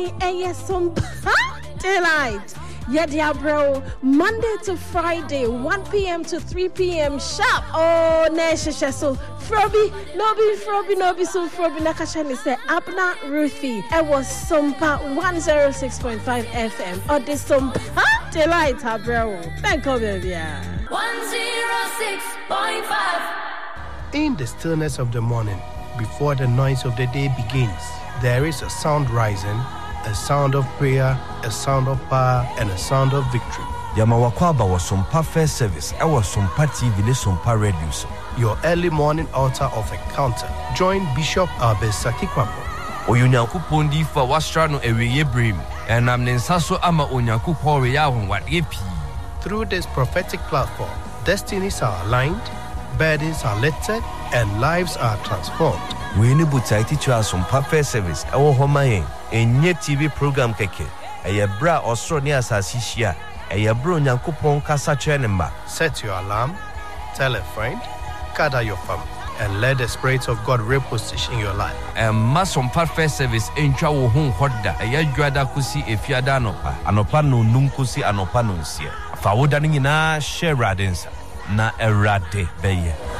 Some delight. Yeah, bro. Monday to Friday, 1 p.m. to 3 p.m. sharp. Oh, Nesha. So, Froby, Nobi, so Froby Nakashani said, Abna Ruthie. It was Sumpa 106.5 FM. Or the Sumpa delight, bro. Thank you, baby. 106.5. In the stillness of the morning, before the noise of the day begins, there is a sound rising, a sound of prayer, a sound of power, and a sound of victory. Yamawakwaba was Sumpa First Service. I was Sumpa TV, Sumpa Radio. Your early morning altar of encounter. Join Bishop Abesaki Kwapo. Oyunyaku Pondi for Wastrano Eweye Brim, and I'm Nensaso Ama Onyaku Poriya what EP. Through this prophetic platform, destinies are aligned, burdens are lifted, and lives are transformed. We need to teach you some First Service. Our home a TV program keke. A bra Australia Sasisia. A bro Nyankupon Kasa Chenemba. Set your alarm, tell a friend, gather your family, and let the Spirit of God reposition your life. And Mason First Service in Chawo Home Hoda. A Yajuada Kusi if Yadanopa. Anopa no Numkusi Anopa no Sia. Fawodanina share radins. Na erade beye.